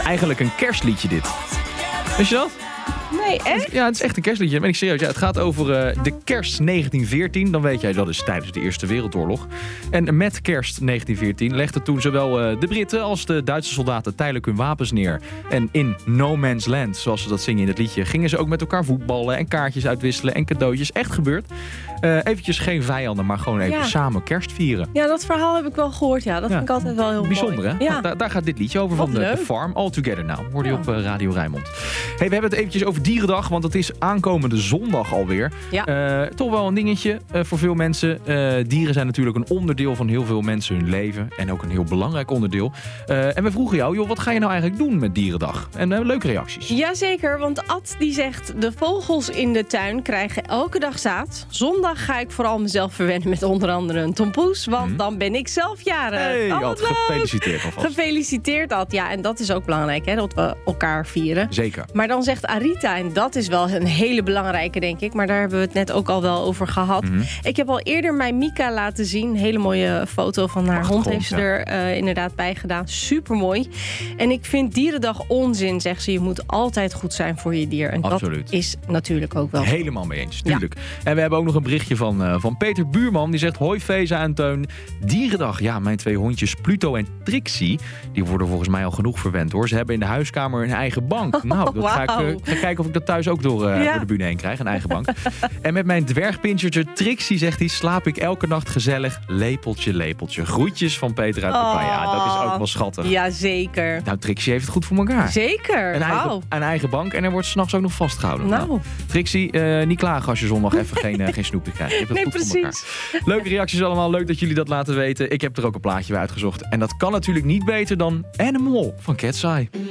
eigenlijk een kerstliedje dit. Wist je dat? Nee, echt? Ja, het is echt een kerstliedje. Ben ik serieus. Ja, het gaat over de kerst 1914. Dan weet jij, dat is tijdens de Eerste Wereldoorlog. En met kerst 1914 legden toen zowel de Britten als de Duitse soldaten tijdelijk hun wapens neer. En in No Man's Land, zoals ze dat zingen in het liedje, gingen ze ook met elkaar voetballen en kaartjes uitwisselen en cadeautjes. Echt gebeurd. Eventjes geen vijanden, maar gewoon even samen kerst vieren. Ja, dat verhaal heb ik wel gehoord. Ja, dat vind ik altijd wel heel bijzonder, mooi. Hè? Ja. Daar gaat dit liedje over. Wat Van de leuk. Farm. All Together Now. Hoorde je op Radio Rijnmond. Hey, we hebben het eventjes over Dierendag, want het is aankomende zondag alweer. Ja. Toch wel een dingetje voor veel mensen. Dieren zijn natuurlijk een onderdeel van heel veel mensen hun leven. En ook een heel belangrijk onderdeel. En we vroegen jou, joh, wat ga je nou eigenlijk doen met Dierendag? En leuke reacties. Jazeker, want Ad die zegt... de vogels in de tuin krijgen elke dag zaad. Zondag ga ik vooral mezelf verwennen met onder andere een tompoes. Want dan ben ik zelf jarig. Hey, wat Ad, leuk. gefeliciteerd alvast. Gefeliciteerd, Ad. Ja, en dat is ook belangrijk, hè, dat we elkaar vieren. Zeker. Maar dan zegt Arita, en dat is wel een hele belangrijke, denk ik. Maar daar hebben we het net ook al wel over gehad. Ik heb al eerder mijn Mika laten zien. Een hele mooie foto van haar hond heeft ze er inderdaad bij gedaan. Supermooi. En ik vind Dierendag onzin, zegt ze. Je moet altijd goed zijn voor je dier. En Absoluut. dat is natuurlijk ook wel. Helemaal mee eens, tuurlijk. En we hebben ook nog een berichtje van Peter Buurman. Die zegt, hoi Feza en Teun. Dierendag, ja, mijn 2 hondjes Pluto en Trixie. Die worden volgens mij al genoeg verwend, hoor. Ze hebben in de huiskamer hun eigen bank. Nou, dat ga ik kijken of ik dat thuis ook door de bühne heen krijg. Een eigen bank. En met mijn dwergpinchertje Trixie, zegt hij, slaap ik elke nacht gezellig. Lepeltje, lepeltje. Groetjes van Peter uit Papaya. Ja, dat is ook wel schattig. Jazeker. Nou, Trixie heeft het goed voor elkaar. Zeker. Een eigen bank en er wordt 's nachts ook nog vastgehouden. Nou. Trixie, niet klagen als je zondag even geen snoepje krijgt. Je hebt het goed voor elkaar. Leuke reacties allemaal. Leuk dat jullie dat laten weten. Ik heb er ook een plaatje bij uitgezocht. En dat kan natuurlijk niet beter dan Animal van Cat's Eye.